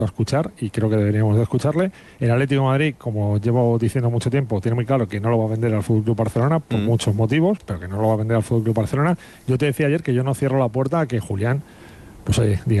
a escuchar y creo que deberíamos de escucharle. El Atlético de Madrid, como llevo diciendo mucho tiempo, tiene muy claro que no lo va a vender al FC Barcelona por muchos motivos, pero que no lo va a vender al FC Barcelona. Yo te decía ayer que yo no cierro la puerta a que Julián, pues oye, diga